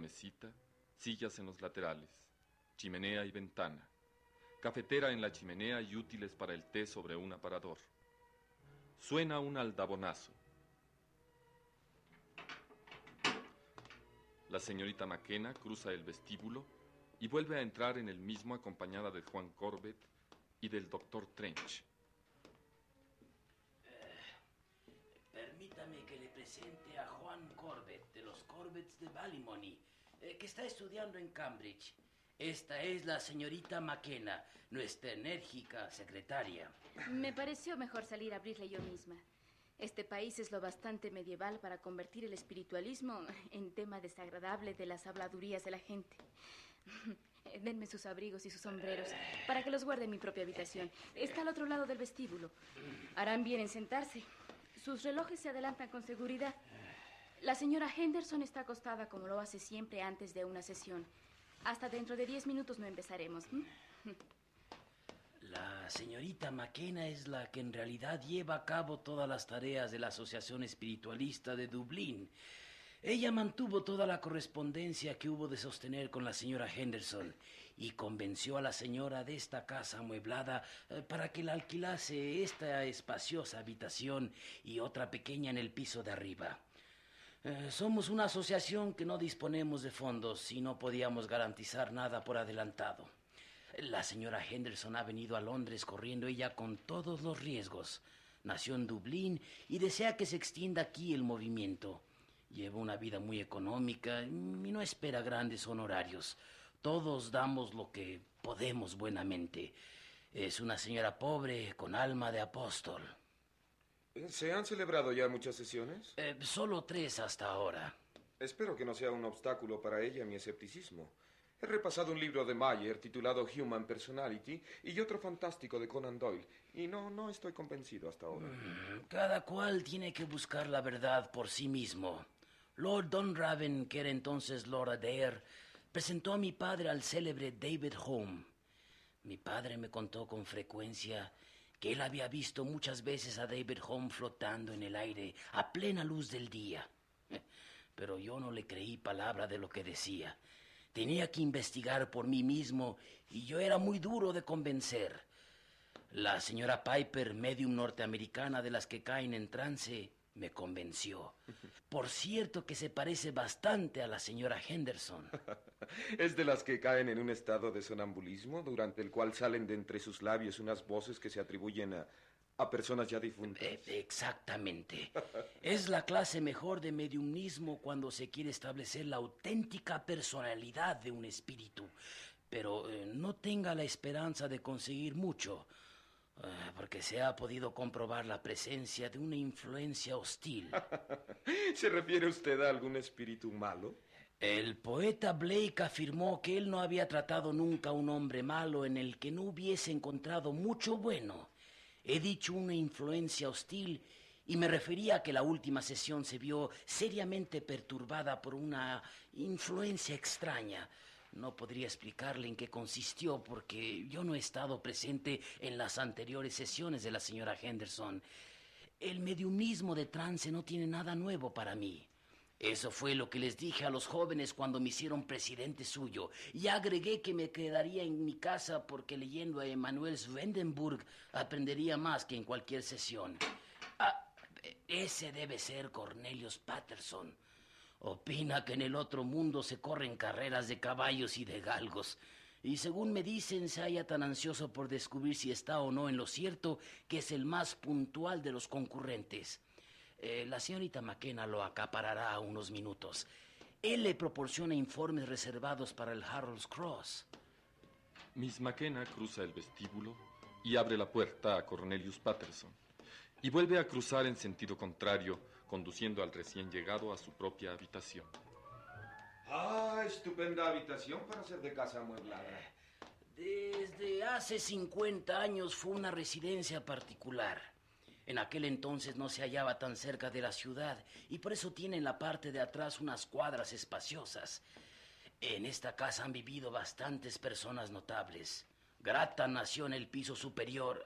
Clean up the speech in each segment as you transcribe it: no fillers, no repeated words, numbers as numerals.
mesita, sillas en los laterales, chimenea y ventana, cafetera en la chimenea y útiles para el té sobre un aparador. Suena un aldabonazo. La señorita McKenna cruza el vestíbulo y vuelve a entrar en el mismo acompañada de Juan Corbett y del doctor Trench. Permítame que le presente a Juan Corbett, de los Corbetts de Ballymoney, que está estudiando en Cambridge. Esta es la señorita McKenna, nuestra enérgica secretaria. Me pareció mejor salir a abrirle yo misma. Este país es lo bastante medieval para convertir el espiritualismo en tema desagradable de las habladurías de la gente. Denme sus abrigos y sus sombreros para que los guarde en mi propia habitación. Está al otro lado del vestíbulo. Harán bien en sentarse. Sus relojes se adelantan con seguridad. La señora Henderson está acostada como lo hace siempre antes de una sesión. Hasta dentro de 10 minutos no empezaremos. La señorita McKenna es la que en realidad lleva a cabo todas las tareas de la Asociación Espiritualista de Dublín. Ella mantuvo toda la correspondencia que hubo de sostener con la señora Henderson y convenció a la señora de esta casa amueblada para que la alquilase esta espaciosa habitación y otra pequeña en el piso de arriba. Somos una asociación que no disponemos de fondos y no podíamos garantizar nada por adelantado. La señora Henderson ha venido a Londres corriendo ella con todos los riesgos. Nació en Dublín y desea que se extienda aquí el movimiento. Lleva una vida muy económica y no espera grandes honorarios. Todos damos lo que podemos buenamente. Es una señora pobre con alma de apóstol. ¿Se han celebrado ya muchas sesiones? Solo 3 hasta ahora. Espero que no sea un obstáculo para ella mi escepticismo. He repasado un libro de Mayer titulado Human Personality y otro fantástico de Conan Doyle, y no estoy convencido hasta ahora. Cada cual tiene que buscar la verdad por sí mismo. Lord Dunraven, que era entonces Lord Adair, presentó a mi padre al célebre David Hume. Mi padre me contó con frecuencia que él había visto muchas veces a David Hume flotando en el aire a plena luz del día. Pero yo no le creí palabra de lo que decía. Tenía que investigar por mí mismo y yo era muy duro de convencer. La señora Piper, medium norteamericana de las que caen en trance, me convenció. Por cierto que se parece bastante a la señora Henderson. ¿Es de las que caen en un estado de sonambulismo durante el cual salen de entre sus labios unas voces que se atribuyen a personas ya difuntas? Exactamente. Es la clase mejor de mediumnismo cuando se quiere establecer la auténtica personalidad de un espíritu. Pero no tenga la esperanza de conseguir mucho, porque se ha podido comprobar la presencia de una influencia hostil. ¿Se refiere usted a algún espíritu malo? El poeta Blake afirmó que él no había tratado nunca a un hombre malo en el que no hubiese encontrado mucho bueno. He dicho una influencia hostil y me refería a que la última sesión se vio seriamente perturbada por una influencia extraña. No podría explicarle en qué consistió porque yo no he estado presente en las anteriores sesiones de la señora Henderson. El mediumismo de trance no tiene nada nuevo para mí. Eso fue lo que les dije a los jóvenes cuando me hicieron presidente suyo. Y agregué que me quedaría en mi casa porque leyendo a Emanuel Swedenborg aprendería más que en cualquier sesión. Ese debe ser Cornelius Patterson. Opina que en el otro mundo se corren carreras de caballos y de galgos. Y según me dicen, se halla tan ansioso por descubrir si está o no en lo cierto que es el más puntual de los concurrentes. La señorita McKenna lo acaparará a unos minutos. Él le proporciona informes reservados para el Harold's Cross. Miss McKenna cruza el vestíbulo y abre la puerta a Cornelius Patterson. Y vuelve a cruzar en sentido contrario, conduciendo al recién llegado a su propia habitación. ¡Ah, estupenda habitación para ser de casa amueblada! Desde hace 50 años fue una residencia particular. En aquel entonces no se hallaba tan cerca de la ciudad y por eso tiene en la parte de atrás unas cuadras espaciosas. En esta casa han vivido bastantes personas notables. Grattan nació en el piso superior.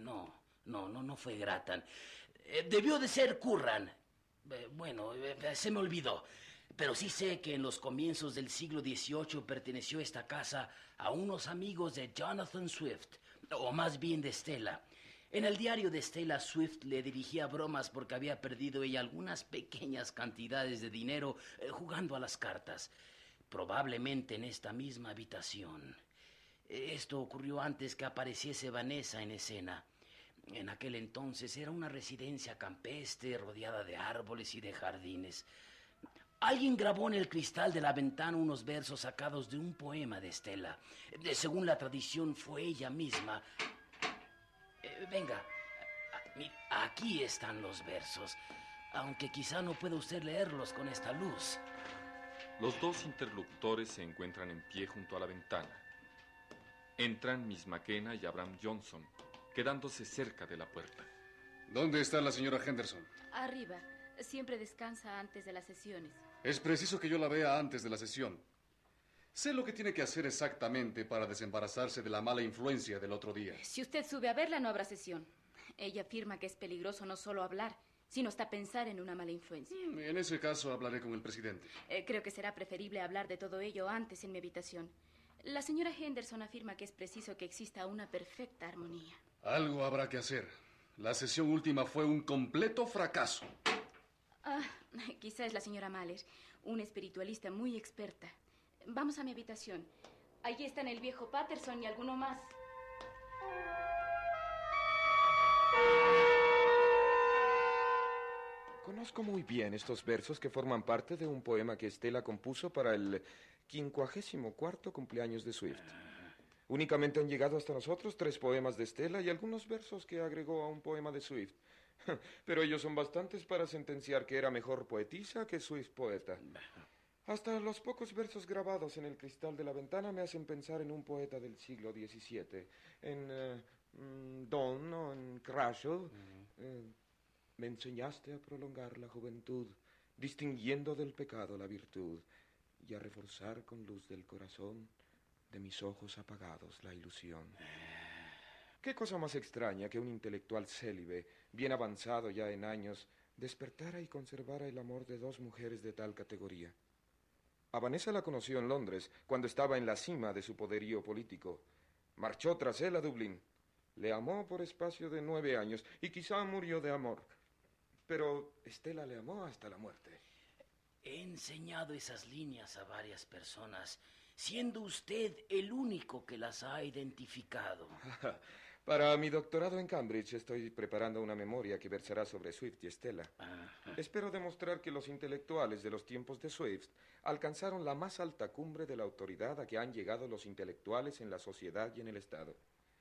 No fue Grattan. Debió de ser Curran. Se me olvidó. Pero sí sé que en los comienzos del siglo XVIII perteneció esta casa a unos amigos de Jonathan Swift, o más bien de Stella. En el diario de Stella, Swift le dirigía bromas porque había perdido ella algunas pequeñas cantidades de dinero jugando a las cartas, probablemente en esta misma habitación. Esto ocurrió antes que apareciese Vanessa en escena. En aquel entonces era una residencia campestre rodeada de árboles y de jardines. Alguien grabó en el cristal de la ventana unos versos sacados de un poema de Stella. Según la tradición, fue ella misma. Venga, aquí están los versos, aunque quizá no pueda usted leerlos con esta luz. Los dos interlocutores se encuentran en pie junto a la ventana. Entran Miss McKenna y Abraham Johnson, quedándose cerca de la puerta. ¿Dónde está la señora Henderson? Arriba. Siempre descansa antes de las sesiones. Es preciso que yo la vea antes de la sesión. Sé lo que tiene que hacer exactamente para desembarazarse de la mala influencia del otro día. Si usted sube a verla, no habrá sesión. Ella afirma que es peligroso no solo hablar, sino hasta pensar en una mala influencia. En ese caso hablaré con el presidente. Creo que será preferible hablar de todo ello antes en mi habitación. La señora Henderson afirma que es preciso que exista una perfecta armonía. Algo habrá que hacer. La sesión última fue un completo fracaso. Quizá es la señora Mahler, una espiritualista muy experta. Vamos a mi habitación. Allí están el viejo Patterson y alguno más. Conozco muy bien estos versos que forman parte de un poema que Stella compuso para el 54º cumpleaños de Swift. Únicamente han llegado hasta nosotros 3 poemas de Stella y algunos versos que agregó a un poema de Swift. Pero ellos son bastantes para sentenciar que era mejor poetisa que Swift poeta. Hasta los pocos versos grabados en el cristal de la ventana me hacen pensar en un poeta del siglo XVII, en Donne o en Crashaw. Me enseñaste a prolongar la juventud, distinguiendo del pecado la virtud, y a reforzar con luz del corazón de mis ojos apagados la ilusión. ¿Qué cosa más extraña que un intelectual célibe, bien avanzado ya en años, despertara y conservara el amor de 2 mujeres de tal categoría? A Vanessa la conoció en Londres, cuando estaba en la cima de su poderío político. Marchó tras él a Dublín. Le amó por espacio de 9 años y quizá murió de amor. Pero Stella le amó hasta la muerte. He enseñado esas líneas a varias personas, siendo usted el único que las ha identificado. Para mi doctorado en Cambridge estoy preparando una memoria que versará sobre Swift y Stella. Espero demostrar que los intelectuales de los tiempos de Swift alcanzaron la más alta cumbre de la autoridad a que han llegado los intelectuales en la sociedad y en el Estado.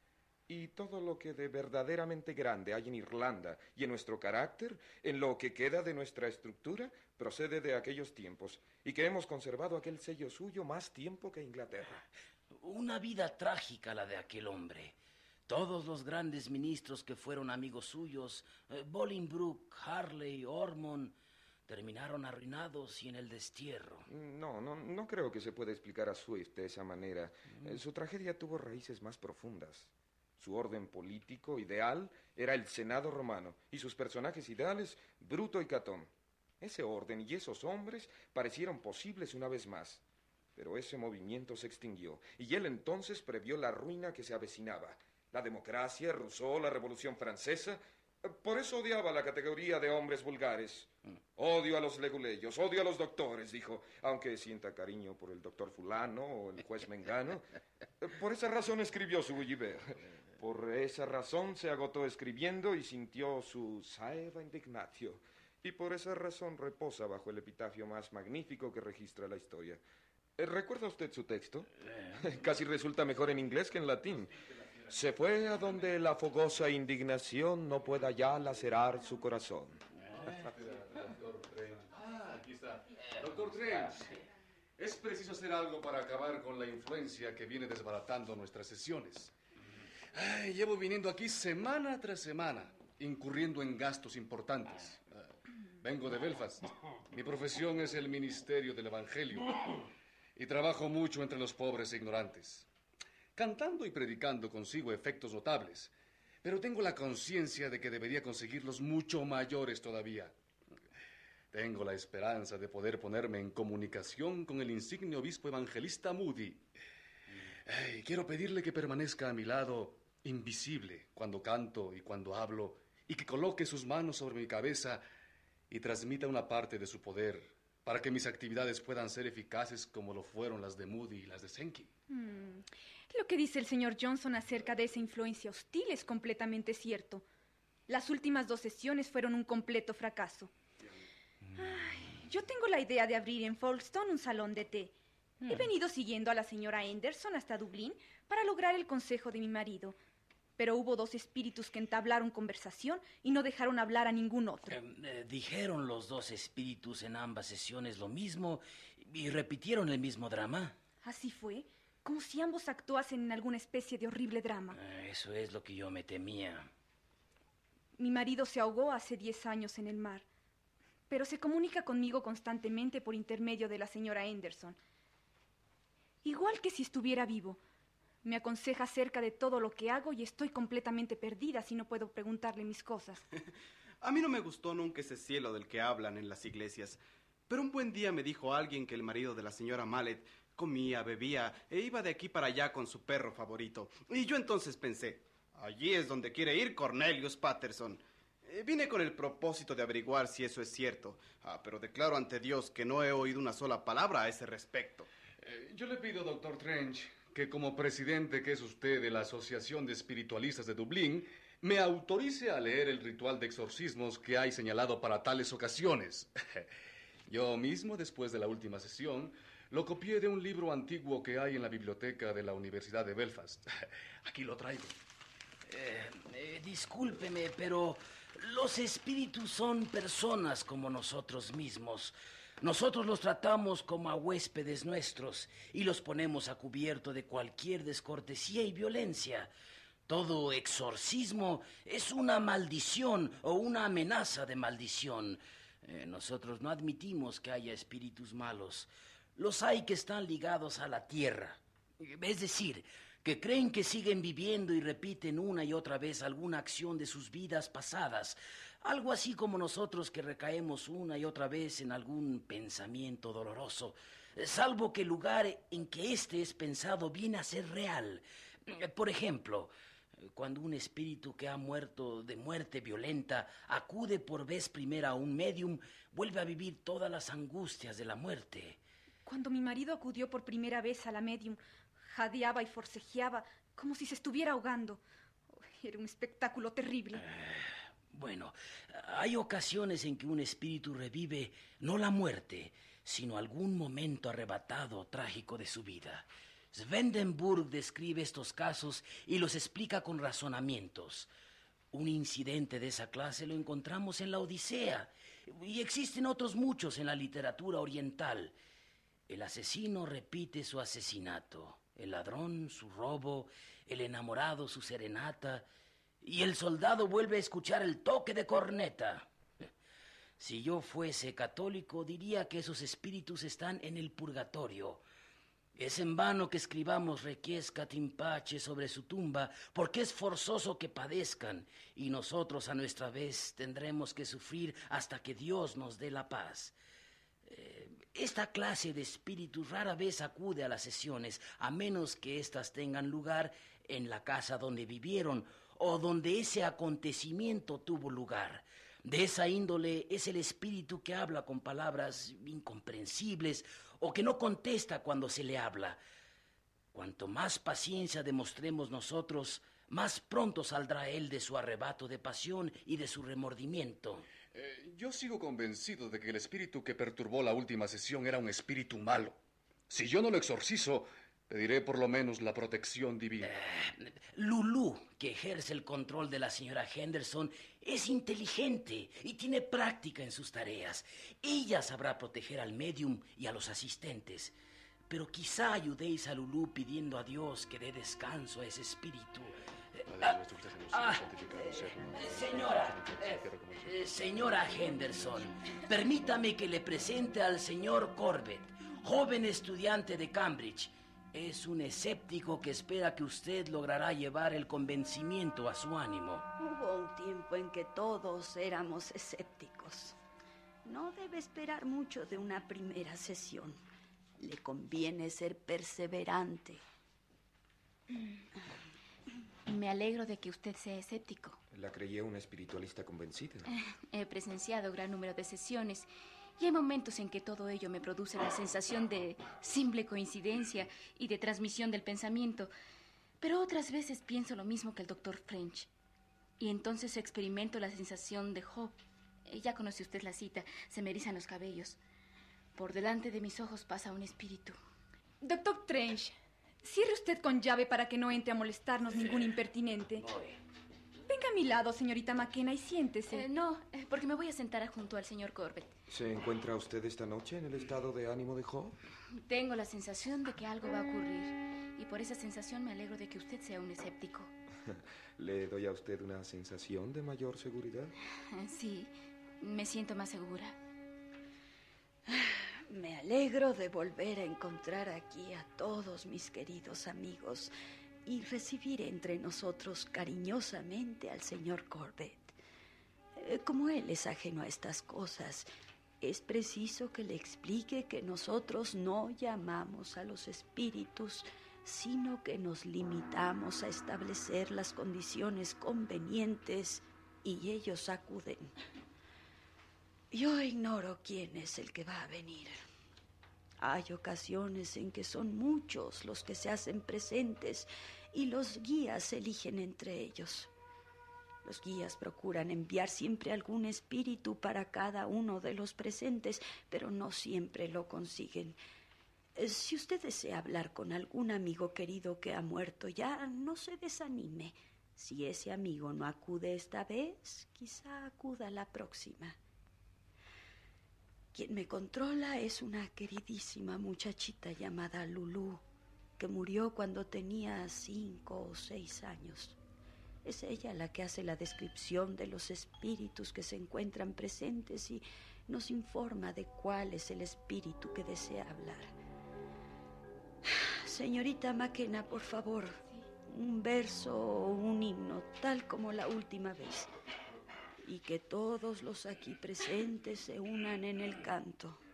Y todo lo que de verdaderamente grande hay en Irlanda y en nuestro carácter, en lo que queda de nuestra estructura, procede de aquellos tiempos, y que hemos conservado aquel sello suyo más tiempo que Inglaterra. Una vida trágica la de aquel hombre. Todos los grandes ministros que fueron amigos suyos, Bolingbroke, Harley, Ormond, terminaron arruinados y en el destierro. No creo que se pueda explicar a Swift de esa manera. Su tragedia tuvo raíces más profundas. Su orden político ideal era el Senado romano y sus personajes ideales, Bruto y Catón. Ese orden y esos hombres parecieron posibles una vez más. Pero ese movimiento se extinguió y él entonces previó la ruina que se avecinaba. La democracia, Rousseau, la Revolución Francesa. Por eso odiaba la categoría de hombres vulgares. Odio a los leguleyos, odio a los doctores, dijo, aunque sienta cariño por el doctor fulano o el juez mengano. Por esa razón escribió su Gulliver. Por esa razón se agotó escribiendo y sintió su saeva indignatio. Y por esa razón reposa bajo el epitafio más magnífico que registra la historia. ¿Recuerda usted su texto? Casi resulta mejor en inglés que en latín. Se fue a donde la fogosa indignación no pueda ya lacerar su corazón. Aquí está. Doctor Trent, es preciso hacer algo para acabar con la influencia que viene desbaratando nuestras sesiones. Llevo viniendo aquí semana tras semana, incurriendo en gastos importantes. Vengo de Belfast. Mi profesión es el ministerio del Evangelio y trabajo mucho entre los pobres e ignorantes. Cantando y predicando consigo efectos notables, pero tengo la conciencia de que debería conseguirlos mucho mayores todavía. Tengo la esperanza de poder ponerme en comunicación con el insigne obispo evangelista Moody. Quiero pedirle que permanezca a mi lado, invisible, cuando canto y cuando hablo, y que coloque sus manos sobre mi cabeza y transmita una parte de su poder para que mis actividades puedan ser eficaces como lo fueron las de Moody y las de Sankey. Lo que dice el señor Johnson acerca de esa influencia hostil es completamente cierto. Las últimas 2 sesiones fueron un completo fracaso. Yo tengo la idea de abrir en Folkestone un salón de té. He venido siguiendo a la señora Henderson hasta Dublín para lograr el consejo de mi marido. Pero hubo 2 espíritus que entablaron conversación y no dejaron hablar a ningún otro. ¿Dijeron los 2 espíritus en ambas sesiones lo mismo y repitieron el mismo drama? Así fue, como si ambos actuasen en alguna especie de horrible drama. Eso es lo que yo me temía. Mi marido se ahogó hace 10 años en el mar, pero se comunica conmigo constantemente por intermedio de la señora Henderson. Igual que si estuviera vivo. Me aconseja acerca de todo lo que hago y estoy completamente perdida si no puedo preguntarle mis cosas. A mí no me gustó nunca ese cielo del que hablan en las iglesias, pero un buen día me dijo alguien que el marido de la señora Mallet comía, bebía e iba de aquí para allá con su perro favorito. Y yo entonces pensé, allí es donde quiere ir Cornelius Patterson. Vine con el propósito de averiguar si eso es cierto, pero declaro ante Dios que no he oído una sola palabra a ese respecto. Yo le pido, doctor Trench, que como presidente que es usted de la Asociación de Espiritualistas de Dublín, me autorice a leer el ritual de exorcismos que hay señalado para tales ocasiones. Yo mismo, después de la última sesión, lo copié de un libro antiguo que hay en la biblioteca de la Universidad de Belfast. Aquí lo traigo. Discúlpeme, pero los espíritus son personas como nosotros mismos. Nosotros los tratamos como a huéspedes nuestros y los ponemos a cubierto de cualquier descortesía y violencia. Todo exorcismo es una maldición o una amenaza de maldición. Nosotros no admitimos que haya espíritus malos. Los hay que están ligados a la tierra. Es decir, que creen que siguen viviendo y repiten una y otra vez alguna acción de sus vidas pasadas. Algo así como nosotros que recaemos una y otra vez en algún pensamiento doloroso, salvo que el lugar en que éste es pensado viene a ser real. Por ejemplo, cuando un espíritu que ha muerto de muerte violenta acude por vez primera a un médium, vuelve a vivir todas las angustias de la muerte. Cuando mi marido acudió por primera vez a la médium, jadeaba y forcejeaba como si se estuviera ahogando. Era un espectáculo terrible. Bueno, hay ocasiones en que un espíritu revive no la muerte, sino algún momento arrebatado o trágico de su vida. Swedenborg describe estos casos y los explica con razonamientos. Un incidente de esa clase lo encontramos en la Odisea, y existen otros muchos en la literatura oriental. El asesino repite su asesinato, el ladrón su robo, el enamorado su serenata, y el soldado vuelve a escuchar el toque de corneta. Si yo fuese católico, diría que esos espíritus están en el purgatorio. Es en vano que escribamos requiescat in pace sobre su tumba, porque es forzoso que padezcan, y nosotros a nuestra vez tendremos que sufrir hasta que Dios nos dé la paz. Esta clase de espíritus rara vez acude a las sesiones, a menos que éstas tengan lugar en la casa donde vivieron o donde ese acontecimiento tuvo lugar. De esa índole es el espíritu que habla con palabras incomprensibles o que no contesta cuando se le habla. Cuanto más paciencia demostremos nosotros, más pronto saldrá él de su arrebato de pasión y de su remordimiento. Yo sigo convencido de que el espíritu que perturbó la última sesión era un espíritu malo. Si yo no lo exorcizo, pediré por lo menos la protección divina. Lulú, que ejerce el control de la señora Henderson, es inteligente y tiene práctica en sus tareas. Ella sabrá proteger al médium y a los asistentes. Pero quizá ayudéis a Lulú pidiendo a Dios que dé descanso a ese espíritu. Señora Henderson, permítame que le presente al señor Corbett, joven estudiante de Cambridge. Es un escéptico que espera que usted logrará llevar el convencimiento a su ánimo. Hubo un tiempo en que todos éramos escépticos. No debe esperar mucho de una primera sesión. Le conviene ser perseverante. Me alegro de que usted sea escéptico. La creía una espiritualista convencida. He presenciado gran número de sesiones y hay momentos en que todo ello me produce la sensación de simple coincidencia y de transmisión del pensamiento. Pero otras veces pienso lo mismo que el doctor French. Y entonces experimento la sensación de Job. Ya conoce usted la cita, se me erizan los cabellos. Por delante de mis ojos pasa un espíritu. Doctor Trench, cierre usted con llave para que no entre a molestarnos ningún impertinente. Venga a mi lado, señorita McKenna, y siéntese. No, porque me voy a sentar junto al señor Corbett. ¿Se encuentra usted esta noche en el estado de ánimo de Job? Tengo la sensación de que algo va a ocurrir. Y por esa sensación me alegro de que usted sea un escéptico. ¿Le doy a usted una sensación de mayor seguridad? Sí, me siento más segura. Me alegro de volver a encontrar aquí a todos mis queridos amigos y recibir entre nosotros cariñosamente al señor Corbett. Como él es ajeno a estas cosas, es preciso que le explique que nosotros no llamamos a los espíritus, sino que nos limitamos a establecer las condiciones convenientes y ellos acuden. Yo ignoro quién es el que va a venir. Hay ocasiones en que son muchos los que se hacen presentes y los guías se eligen entre ellos. Los guías procuran enviar siempre algún espíritu para cada uno de los presentes, pero no siempre lo consiguen. Si usted desea hablar con algún amigo querido que ha muerto ya, no se desanime. Si ese amigo no acude esta vez, quizá acuda la próxima. Quien me controla es una queridísima muchachita llamada Lulú, que murió cuando tenía 5 o 6 años. Es ella la que hace la descripción de los espíritus que se encuentran presentes y nos informa de cuál es el espíritu que desea hablar. Señorita McKenna, por favor, un verso o un himno, tal como la última vez. Y que todos los aquí presentes se unan en el canto.